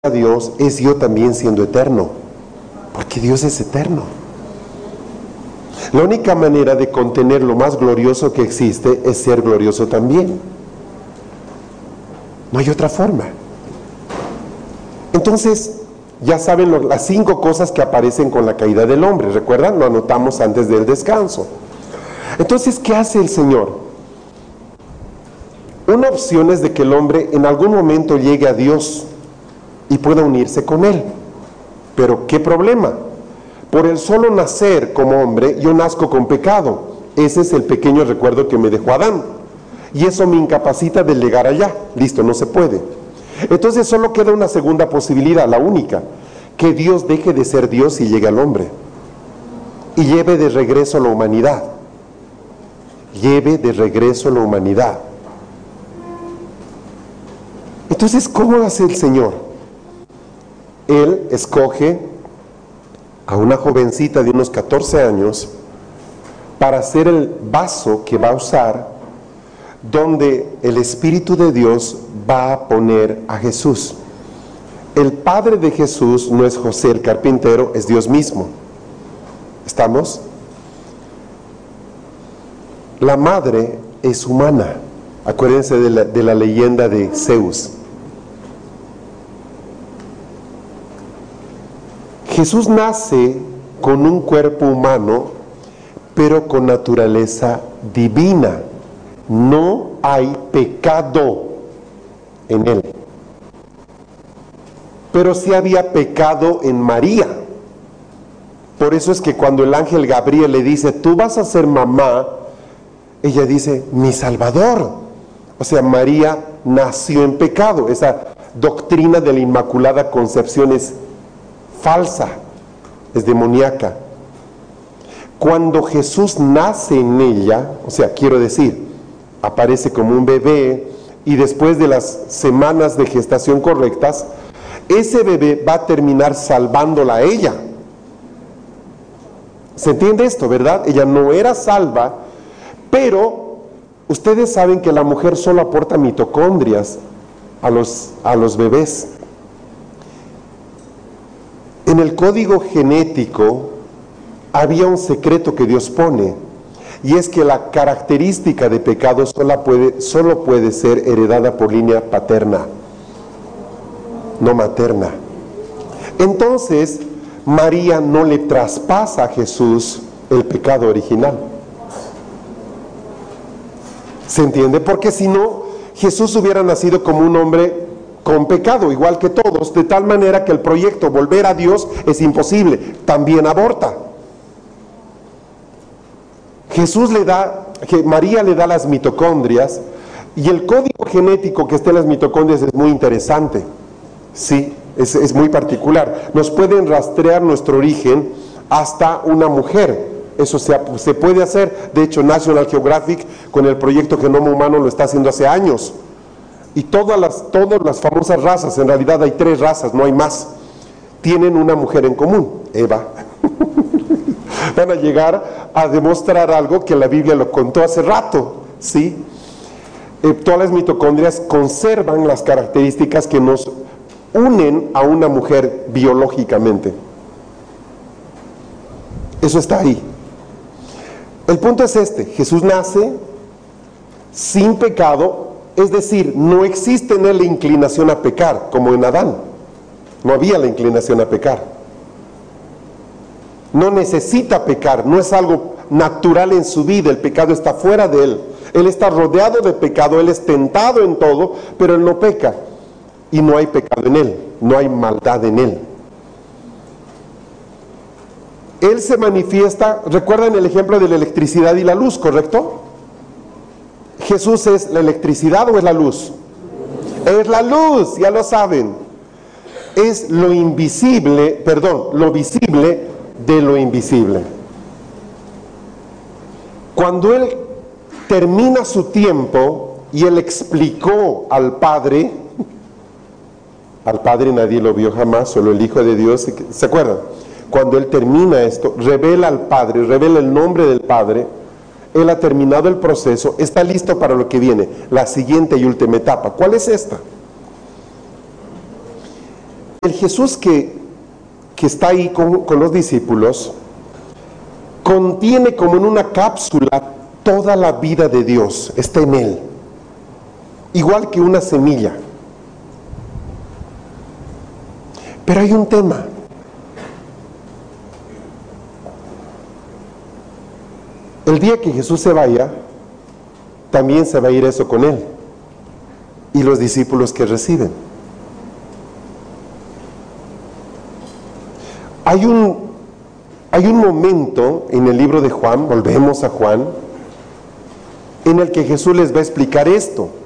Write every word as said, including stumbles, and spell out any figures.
a Dios es yo también siendo eterno, porque Dios es eterno. La única manera de contener lo más glorioso que existe es ser glorioso también. No hay otra forma. Entonces, ya saben lo, las cinco cosas que aparecen con la caída del hombre. ¿Recuerdan? Lo anotamos antes del descanso. Entonces, ¿qué hace el Señor? Una opción es de que el hombre en algún momento llegue a Dios y pueda unirse con Él. Pero ¿qué problema? Por el solo nacer como hombre, yo nazco con pecado. Ese es el pequeño recuerdo que me dejó Adán. Y eso me incapacita de llegar allá. Listo, no se puede. Entonces solo queda una segunda posibilidad, la única. Que Dios deje de ser Dios y llegue al hombre. Y lleve de regreso a la humanidad. Lleve de regreso a la humanidad. Entonces, ¿cómo hace el Señor? Él escoge a una jovencita de unos catorce años para ser el vaso que va a usar, donde el Espíritu de Dios va a poner a Jesús. El padre de Jesús no es José el carpintero, es Dios mismo. ¿Estamos? La madre es humana. Acuérdense de la, de la leyenda de Zeus. Jesús nace con un cuerpo humano, pero con naturaleza divina. No hay pecado en él. Pero sí había pecado en María. Por eso es que cuando el ángel Gabriel le dice, tú vas a ser mamá, ella dice, mi Salvador. O sea, María nació en pecado. Esa doctrina de la Inmaculada Concepción es falsa, es demoníaca. Cuando Jesús nace en ella, o sea, quiero decir, aparece como un bebé y después de las semanas de gestación correctas, ese bebé va a terminar salvándola a ella. ¿Se entiende esto, verdad? Ella no era salva, pero ustedes saben que la mujer solo aporta mitocondrias a los, a los bebés. En el código genético había un secreto que Dios pone, y es que la característica de pecado solo puede, solo puede ser heredada por línea paterna, no materna. Entonces, María no le traspasa a Jesús el pecado original. ¿Se entiende? Porque si no, Jesús hubiera nacido como un hombre con pecado, igual que todos, de tal manera que el proyecto volver a Dios es imposible. También aborta. Jesús le da, que María le da las mitocondrias, y el código genético que está en las mitocondrias es muy interesante. Sí, es, es muy particular. Nos pueden rastrear nuestro origen hasta una mujer. Eso se, se puede hacer. De hecho, National Geographic con el proyecto Genoma Humano lo está haciendo hace años. Y todas las, todas las famosas razas, en realidad hay tres razas, no hay más, tienen una mujer en común, Eva. Van a llegar a demostrar algo que la Biblia lo contó hace rato, ¿sí? Eh, todas las mitocondrias conservan las características que nos unen a una mujer biológicamente. Eso está ahí. El punto es este: Jesús nace sin pecado. Es decir, no existe en él la inclinación a pecar, como en Adán. No había la inclinación a pecar. No necesita pecar, no es algo natural en su vida, el pecado está fuera de él. Él está rodeado de pecado, él es tentado en todo, pero él no peca. Y no hay pecado en él, no hay maldad en él. Él se manifiesta, recuerdan el ejemplo de la electricidad y la luz, ¿correcto? ¿Jesús es la electricidad o es la luz? Es la luz, ya lo saben. Es lo invisible, perdón, lo visible de lo invisible. Cuando Él termina su tiempo y Él explicó al Padre, al Padre nadie lo vio jamás, solo el Hijo de Dios, ¿se acuerdan? Cuando Él termina esto, revela al Padre, revela el nombre del Padre. Él ha terminado el proceso, está listo para lo que viene, la siguiente y última etapa. ¿Cuál es esta? el Jesús que, que está ahí con, con los discípulos contiene como en una cápsula toda la vida de Dios, está en él, igual que una semilla. Pero hay un tema. El día que Jesús se vaya, también se va a ir eso con él y los discípulos que reciben. Hay un, hay un momento en el libro de Juan, volvemos a Juan, en el que Jesús les va a explicar esto.